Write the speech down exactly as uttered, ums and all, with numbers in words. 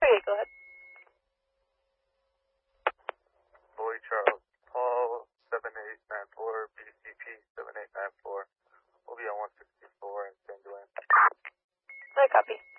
Okay, go ahead. Boy Charles, Paul seven eight nine four, B C P seven eight nine four. We'll be on one sixty-four in San Duane. I copy.